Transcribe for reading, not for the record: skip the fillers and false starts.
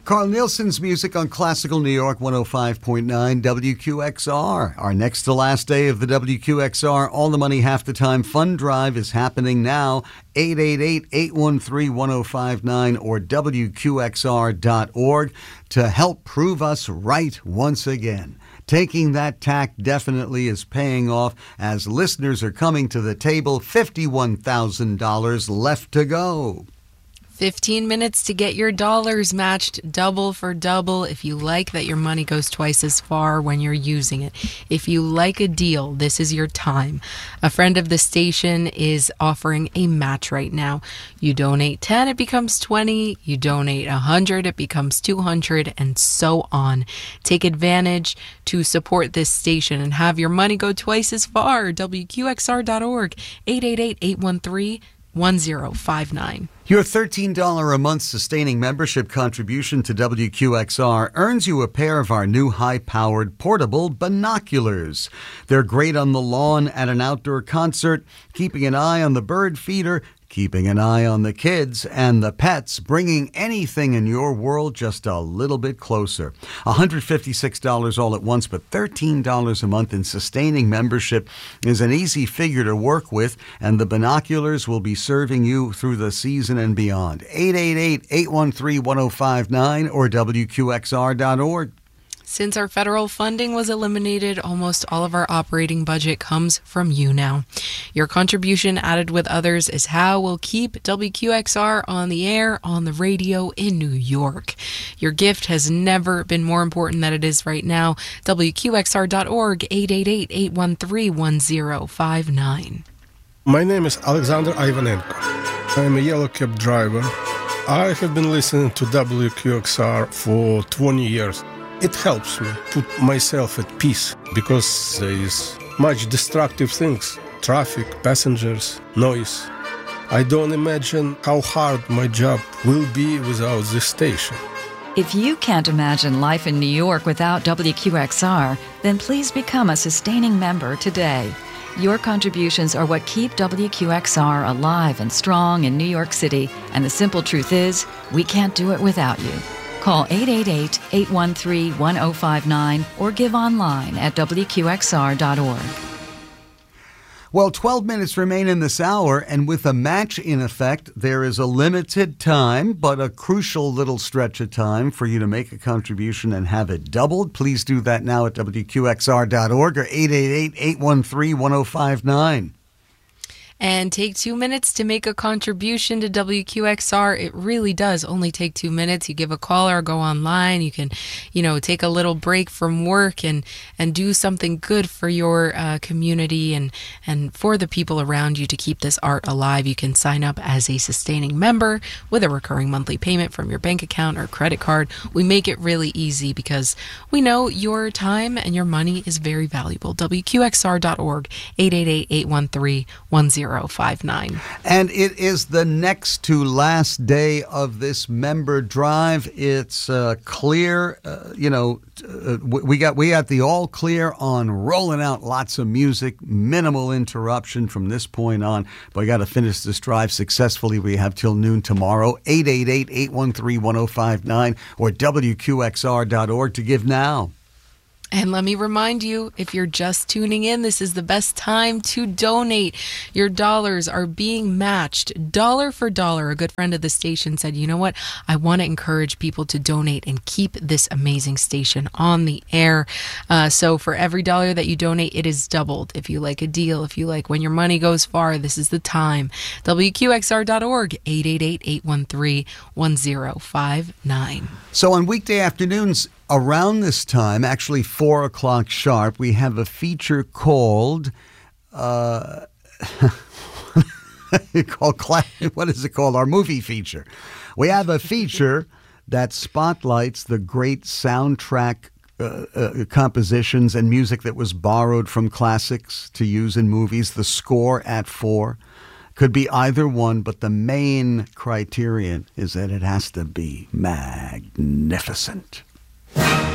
Carl Nielsen's music on Classical New York 105.9 WQXR. Our next to last day of the WQXR All the Money Half the Time Fund Drive is happening now. 888-813-1059 or WQXR.org to help prove us right once again. Taking that tack definitely is paying off as listeners are coming to the table. $51,000 left to go. 15 minutes to get your dollars matched double for double. If you like that your money goes twice as far when you're using it. If you like a deal, this is your time. A friend of the station is offering a match right now. You donate 10, it becomes 20. You donate 100, it becomes 200, and so on. Take advantage to support this station and have your money go twice as far. WQXR.org, 888-813-1059. Your $13 a month sustaining membership contribution to WQXR earns you a pair of our new high-powered portable binoculars. They're great on the lawn at an outdoor concert, keeping an eye on the bird feeder, keeping an eye on the kids and the pets, bringing anything in your world just a little bit closer. $156 all at once, but $13 a month in sustaining membership is an easy figure to work with, and the binoculars will be serving you through the season and beyond. 888-813-1059 or WQXR.org. Since our federal funding was eliminated, almost all of our operating budget comes from you now. Your contribution added with others is how we'll keep WQXR on the air, on the radio in New York. Your gift has never been more important than it is right now. WQXR.org, 888-813-1059. My name is Alexander Ivanenko. I'm a yellow cab driver. I have been listening to WQXR for 20 years. It helps me put myself at peace because there is much destructive things, traffic, passengers, noise. I don't imagine how hard my job will be without this station. If you can't imagine life in New York without WQXR, then please become a sustaining member today. Your contributions are what keep WQXR alive and strong in New York City, and the simple truth is, we can't do it without you. Call 888-813-1059 or give online at WQXR.org. Well, 12 minutes remain in this hour, and with a match in effect, there is a limited time, but a crucial little stretch of time for you to make a contribution and have it doubled. Please do that now at WQXR.org or 888-813-1059. And take 2 minutes to make a contribution to WQXR. It really does only take 2 minutes. You give a call or go online. You can, take a little break from work and do something good for your community and for the people around you to keep this art alive. You can sign up as a sustaining member with a recurring monthly payment from your bank account or credit card. We make it really easy because we know your time and your money is very valuable. WQXR.org, 888-813-1059. And it is the next to last day of this member drive. It's clear, we got the all clear on rolling out lots of music, minimal interruption from this point on. But we got to finish this drive successfully. We have till noon tomorrow. 888-813-1059 or WQXR.org to give now. And let me remind you, if you're just tuning in, this is the best time to donate. Your dollars are being matched dollar for dollar. A good friend of the station said, you know what? I want to encourage people to donate and keep this amazing station on the air. So for every dollar that you donate, it is doubled. If you like a deal, if you like when your money goes far, this is the time. WQXR.org, 888-813-1059. So on weekday afternoons, around this time, actually 4 o'clock sharp, we have a feature called, what is it called? Our movie feature. We have a feature that spotlights the great soundtrack compositions and music that was borrowed from classics to use in movies. The score at 4 could be either one, but the main criterion is that it has to be magnificent.